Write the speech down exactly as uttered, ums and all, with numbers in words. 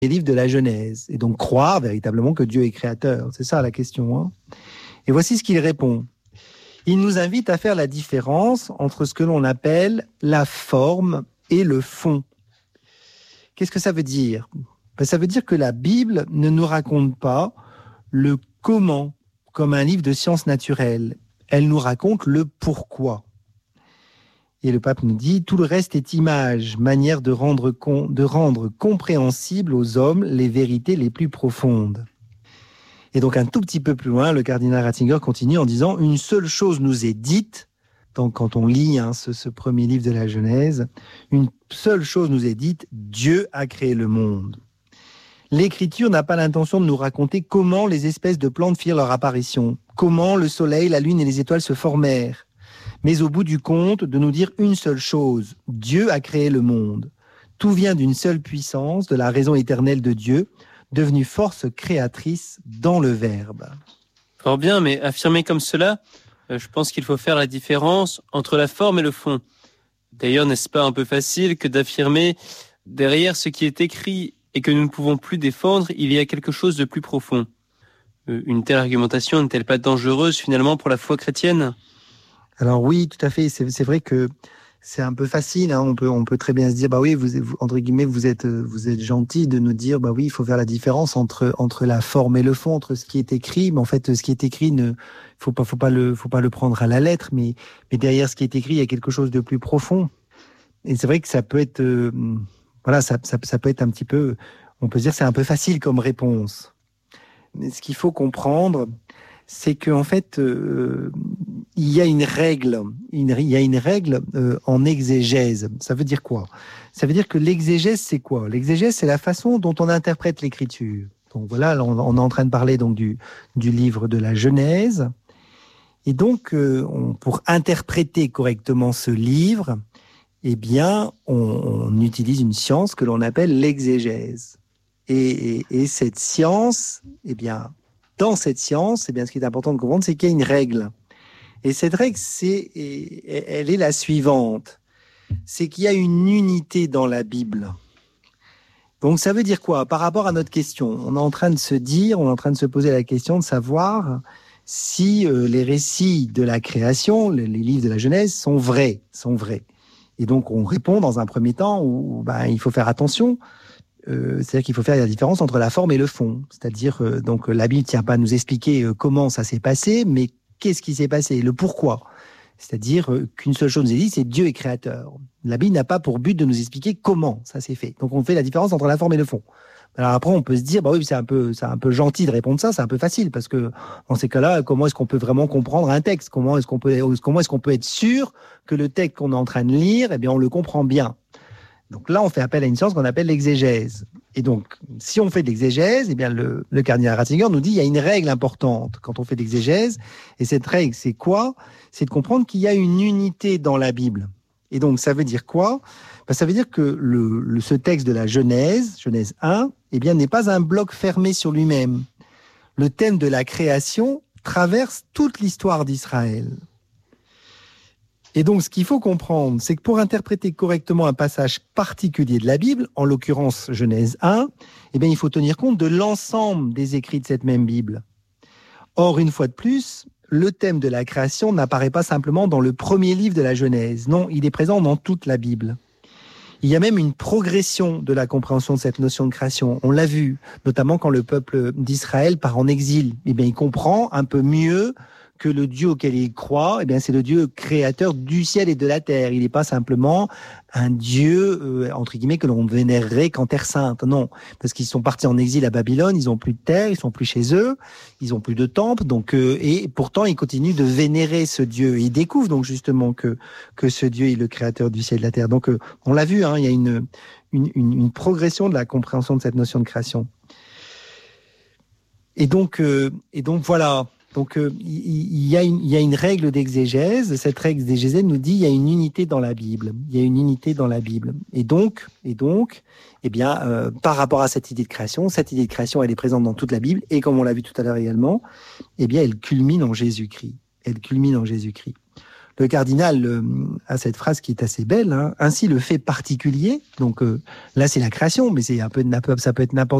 livre de la Genèse, et donc croire véritablement que Dieu est créateur. C'est ça la question. Hein. Et voici ce qu'il répond. Il nous invite à faire la différence entre ce que l'on appelle la forme et le fond. Qu'est-ce que ça veut dire ? Ben, ça veut dire que la Bible ne nous raconte pas le comment comme un livre de sciences naturelles. Elle nous raconte le pourquoi. Et le pape nous dit, tout le reste est image, manière de rendre, con, de rendre compréhensible aux hommes les vérités les plus profondes. Et donc un tout petit peu plus loin, le cardinal Ratzinger continue en disant, une seule chose nous est dite, donc quand on lit hein, ce, ce premier livre de la Genèse, une seule chose nous est dite, Dieu a créé le monde. L'écriture n'a pas l'intention de nous raconter comment les espèces de plantes firent leur apparition, comment le soleil, la lune et les étoiles se formèrent, mais au bout du compte, de nous dire une seule chose, Dieu a créé le monde. Tout vient d'une seule puissance, de la raison éternelle de Dieu, devenue force créatrice dans le Verbe. Fort bien, mais affirmer comme cela, euh, je pense qu'il faut faire la différence entre la forme et le fond. D'ailleurs, n'est-ce pas un peu facile que d'affirmer derrière ce qui est écrit et que nous ne pouvons plus défendre, il y a quelque chose de plus profond. Euh, une telle argumentation n'est-elle pas dangereuse finalement pour la foi chrétienne ? Alors oui, tout à fait. C'est, c'est vrai que c'est un peu facile. Hein. On peut, on peut très bien se dire, bah oui, vous, vous, entre guillemets, vous êtes, vous êtes gentil de nous dire, bah oui, il faut faire la différence entre entre la forme et le fond, entre ce qui est écrit. Mais en fait, ce qui est écrit, ne, faut pas, faut pas le, faut pas le prendre à la lettre. Mais, mais derrière ce qui est écrit, il y a quelque chose de plus profond. Et c'est vrai que ça peut être, euh, voilà, ça, ça, ça peut être un petit peu, on peut se dire, c'est un peu facile comme réponse. Mais ce qu'il faut comprendre, c'est qu'en fait, euh, il y a une règle, une, il y a une règle euh, en exégèse. Ça veut dire quoi ? Ça veut dire que l'exégèse, c'est quoi ? L'exégèse, c'est la façon dont on interprète l'écriture. Donc voilà, on, on est en train de parler donc du, du livre de la Genèse. Et donc, euh, on, pour interpréter correctement ce livre, eh bien, on, on utilise une science que l'on appelle l'exégèse. Et, et, et cette science, eh bien, dans cette science, eh bien, ce qui est important de comprendre, c'est qu'il y a une règle. Et cette règle, c'est, elle est la suivante. C'est qu'il y a une unité dans la Bible. Donc, ça veut dire quoi ? Par rapport à notre question, on est en train de se dire, on est en train de se poser la question de savoir si euh, les récits de la création, les, les livres de la Genèse, sont vrais, sont vrais. Et donc, on répond dans un premier temps où ben, il faut faire attention. Euh, c'est-à-dire qu'il faut faire la différence entre la forme et le fond. C'est-à-dire, euh, donc, la Bible ne tient pas à nous expliquer euh, comment ça s'est passé, mais qu'est-ce qui s'est passé, le pourquoi. C'est-à-dire euh, qu'une seule chose nous est dit, c'est Dieu est créateur. La Bible n'a pas pour but de nous expliquer comment ça s'est fait. Donc, on fait la différence entre la forme et le fond. Alors après, on peut se dire, bah oui, c'est un peu, c'est un peu gentil de répondre ça, c'est un peu facile, parce que dans ces cas-là, comment est-ce qu'on peut vraiment comprendre un texte ? Comment est-ce qu'on peut, comment est-ce qu'on peut être sûr que le texte qu'on est en train de lire, eh bien, on le comprend bien ? Donc là, on fait appel à une science qu'on appelle l'exégèse. Et donc, si on fait de l'exégèse, eh bien, le, le cardinal Ratzinger nous dit, il y a une règle importante quand on fait de l'exégèse. Et cette règle, c'est quoi ? C'est de comprendre qu'il y a une unité dans la Bible. Et donc, ça veut dire quoi ? Ben, ça veut dire que le, le, ce texte de la Genèse, Genèse un, eh bien, n'est pas un bloc fermé sur lui-même. Le thème de la création traverse toute l'histoire d'Israël. Et donc, ce qu'il faut comprendre, c'est que pour interpréter correctement un passage particulier de la Bible, en l'occurrence Genèse un, eh bien, il faut tenir compte de l'ensemble des écrits de cette même Bible. Or, une fois de plus, le thème de la création n'apparaît pas simplement dans le premier livre de la Genèse. Non, il est présent dans toute la Bible. Il y a même une progression de la compréhension de cette notion de création. On l'a vu, notamment quand le peuple d'Israël part en exil. Eh bien, il comprend un peu mieux que le Dieu auquel il croit, eh bien, c'est le Dieu créateur du ciel et de la terre. Il n'est pas simplement un Dieu, euh, entre guillemets, que l'on vénérerait qu'en terre sainte. Non, parce qu'ils sont partis en exil à Babylone, ils ont plus de terre, ils sont plus chez eux, ils ont plus de temple, donc, euh, et pourtant, ils continuent de vénérer ce Dieu. Et ils découvrent donc justement que, que ce Dieu est le créateur du ciel et de la terre. Donc, euh, on l'a vu, hein, il y a une, une, une, une progression de la compréhension de cette notion de création. Et donc, euh, et donc voilà. Donc, euh, il y a une, il y a une règle d'exégèse. Cette règle d'exégèse nous dit il y a une unité dans la Bible. Il y a une unité dans la Bible. Et donc, et donc, eh bien, euh, par rapport à cette idée de création, cette idée de création, elle est présente dans toute la Bible. Et comme on l'a vu tout à l'heure également, eh bien, elle culmine en Jésus-Christ. Elle culmine en Jésus-Christ. le cardinal euh, a cette phrase qui est assez belle. Hein. Ainsi, le fait particulier, donc euh, là c'est la création, mais c'est un peu, ça peut être n'importe